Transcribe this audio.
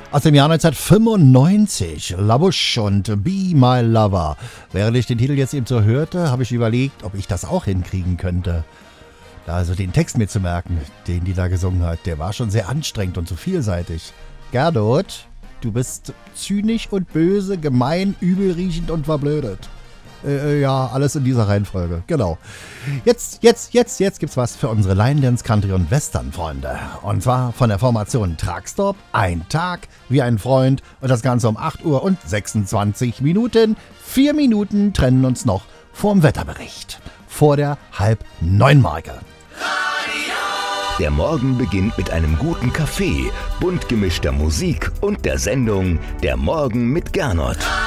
Aus dem Jahr 1995, La Bouche und Be My Lover. Während ich den Titel jetzt eben so hörte, habe ich überlegt, ob ich das auch hinkriegen könnte. Da also den Text mir zu merken, den die da gesungen hat, der war schon sehr anstrengend und so vielseitig. Gerdot, du bist zynisch und böse, gemein, übelriechend und verblödet. Ja, alles in dieser Reihenfolge, genau. Jetzt gibt's was für unsere Line Dance, Country und Western Freunde. Und zwar von der Formation Truckstop, ein Tag wie ein Freund und das Ganze um 8 Uhr und 26 Minuten. 4 Minuten trennen uns noch vorm Wetterbericht. Vor der 8:30-Marke. Der Morgen beginnt mit einem guten Kaffee, bunt gemischter Musik und der Sendung Der Morgen mit Gernot.